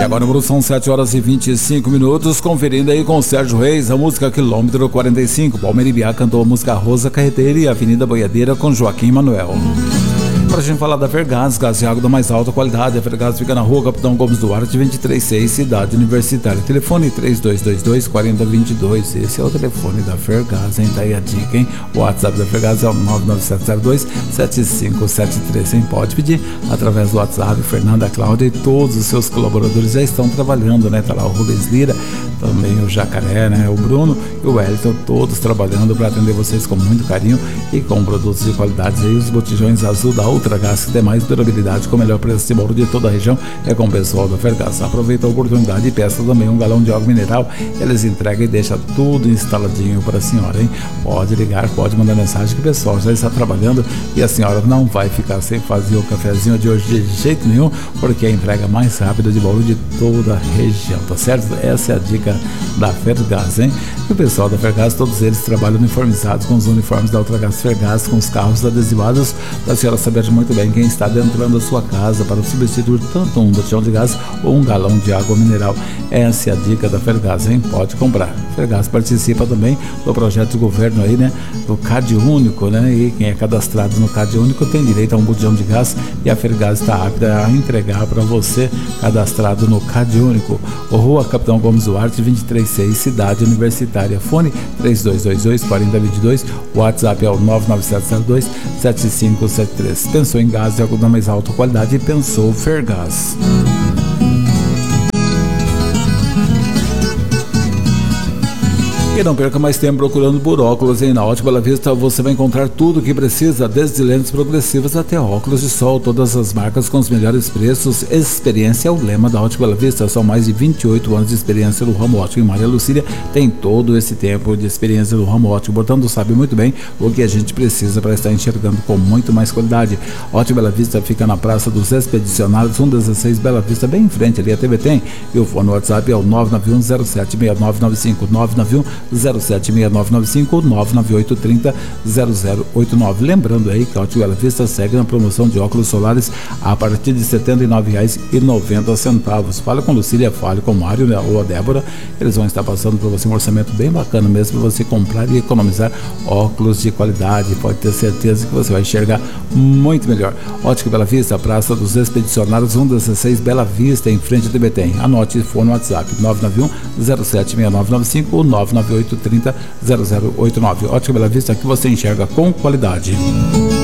agora são 7 horas e 25 minutos, conferindo aí com o Sérgio Reis a música Quilômetro 45. Palmeira Ibiá cantou a música Rosa Carreteira e Avenida Boiadeira com Joaquim Manuel. Pra gente falar da Fergás, gás e água da mais alta qualidade. A Fergás fica na rua Capitão Gomes Duarte, 236, Cidade Universitária. Telefone 3222-4022. Esse é o telefone da Fergás, hein? Tá aí a dica, hein? O WhatsApp da Fergás é o 99702-7573, hein? Pode pedir através do WhatsApp. Fernanda, Cláudia e todos os seus colaboradores já estão trabalhando, né? Tá lá o Rubens Lira, também o Jacaré, né? O Bruno e o Wellington, todos trabalhando para atender vocês com muito carinho e com produtos de qualidade. Aí os botijões azul da Ultragás, que tem mais durabilidade com o melhor preço de Bauru de toda a região, é com o pessoal da Fergás. Aproveita a oportunidade e peça também um galão de água mineral. Eles entregam e deixam tudo instaladinho para a senhora, hein? Pode ligar, pode mandar mensagem que o pessoal já está trabalhando e a senhora não vai ficar sem fazer o cafezinho de hoje de jeito nenhum, porque é a entrega mais rápida de Bauru de toda a região, tá certo? Essa é a dica da Fergás, hein? E o pessoal da Fergás, todos eles trabalham uniformizados com os uniformes da Ultragás Fergás, com os carros adesivados, para a senhora saber muito bem quem está adentrando a sua casa para substituir tanto um botijão de gás ou um galão de água mineral. Essa é a dica da Fergás, hein? Pode comprar. Fergás participa também do projeto de governo aí, né? Do CAD Único, né? E quem é cadastrado no CAD Único tem direito a um botijão de gás e a Fergás está apta a entregar para você cadastrado no CAD Único. Rua Capitão Gomes Duarte, 236, Cidade Universitária. Fone 3222-4022. O WhatsApp é o 99702-7573. Pensou em gás de água da mais alta qualidade e pensou Fergás. E não perca mais tempo procurando por óculos, hein? Na Ótica Bela Vista você vai encontrar tudo o que precisa, desde lentes progressivas até óculos de sol, todas as marcas com os melhores preços. Experiência é o lema da Ótica Bela Vista. São mais de 28 anos de experiência no ramo óptico, e Maria Lucília tem todo esse tempo de experiência no ramo óptico, portanto sabe muito bem o que a gente precisa para estar enxergando com muito mais qualidade. Ótica Bela Vista fica na Praça dos Expedicionários, 116 Bela Vista, bem em frente ali a TV Tem, e o fone WhatsApp é o 991076995, 991076995 ou 998300089. Lembrando aí que a Ótica Bela Vista segue na promoção de óculos solares a partir de R$ 79,90. Fale com Lucília, fale com o Mário, né, ou a Débora, eles vão estar passando para você um orçamento bem bacana mesmo para você comprar e economizar óculos de qualidade. Pode ter certeza que você vai enxergar muito melhor. Ótica Bela Vista, Praça dos Expedicionários, 116 Bela Vista, em frente ao TBT. Anote o fone WhatsApp 991076995 ou 998300089. Ótica Bela Vista, que você enxerga com qualidade.